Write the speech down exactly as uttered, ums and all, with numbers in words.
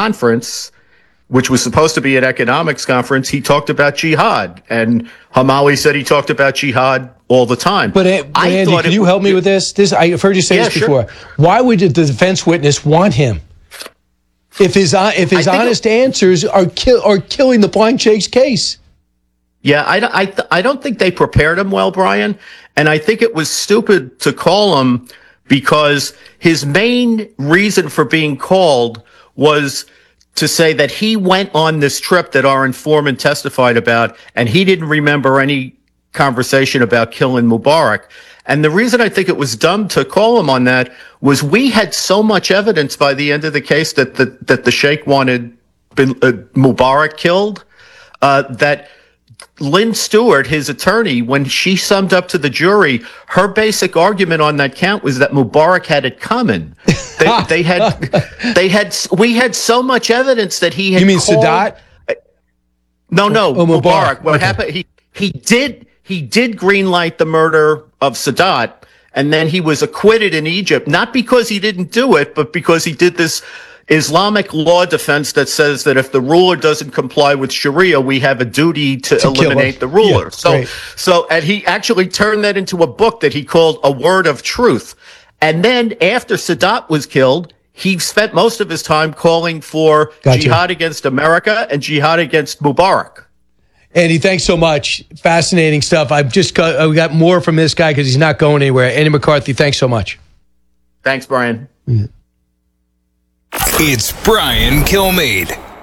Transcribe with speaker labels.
Speaker 1: conference, which was supposed to be an economics conference, he talked about jihad. And Hamawi said he talked about jihad all the time.
Speaker 2: But, uh, but Andy, can you help me with this? This I've heard you say yeah, this before. Sure. Why would the defense witness want him? If his if his honest it, answers are kill are killing the blind Sheikh's case.
Speaker 1: Yeah, I, I, I don't think they prepared him well, Brian. And I think it was stupid to call him because his main reason for being called was to say that he went on this trip that our informant testified about, and he didn't remember any conversation about killing Mubarak. And the reason I think it was dumb to call him on that was we had so much evidence by the end of the case that the, that the Sheikh wanted bin, uh, Mubarak killed, uh, that Lynn Stewart, his attorney, when she summed up to the jury, her basic argument on that count was that Mubarak had it coming. They, they had, they had, we had so much evidence that he had.
Speaker 2: You mean
Speaker 1: called,
Speaker 2: Sadat?
Speaker 1: No, no,
Speaker 2: oh,
Speaker 1: Mubarak.
Speaker 2: Mubarak.
Speaker 1: What
Speaker 2: okay.
Speaker 1: happened? He he did he did greenlight the murder of Sadat, and then he was acquitted in Egypt, not because he didn't do it, but because he did this Islamic law defense that says that if the ruler doesn't comply with Sharia, we have a duty to, to eliminate the ruler. Yeah, so, right. so, and he actually turned that into a book that he called A Word of Truth. And then after Sadat was killed, he spent most of his time calling for gotcha. jihad against America and jihad against Mubarak.
Speaker 2: Andy, thanks so much. Fascinating stuff. I've just got, we got more from this guy because he's not going anywhere. Andy McCarthy, thanks so much.
Speaker 1: Thanks, Brian.
Speaker 2: Mm-hmm.
Speaker 3: It's Brian Kilmeade.